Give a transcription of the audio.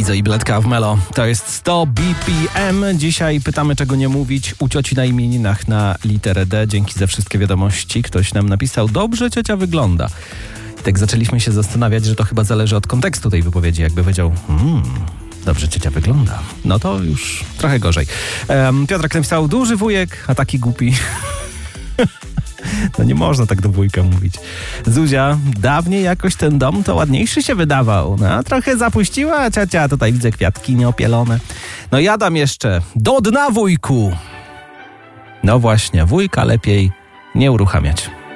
Izo i Bledka w Melo. To jest 100 BPM. Dzisiaj pytamy, czego nie mówić u cioci na imieninach na literę D. Dzięki za wszystkie wiadomości. Ktoś nam napisał, dobrze ciocia wygląda. I tak zaczęliśmy się zastanawiać, że to chyba zależy od kontekstu tej wypowiedzi. Jakby powiedział, dobrze ciocia wygląda. No to już trochę gorzej. Piotrek napisał, duży wujek, a taki głupi. No nie można tak do wujka mówić. Zuzia, dawniej jakoś ten dom to ładniejszy się wydawał. No, trochę zapuściła ciocia, tutaj widzę kwiatki nieopielone. No jadam jeszcze. Do dna, wujku! No właśnie, wujka lepiej nie uruchamiać.